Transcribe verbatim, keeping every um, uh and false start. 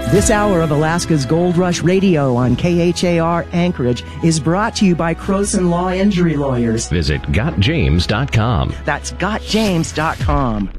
This hour of Alaska's Gold Rush Radio on K H A R Anchorage is brought to you by Croson Law Injury Lawyers. Visit got james dot com. That's got james dot com.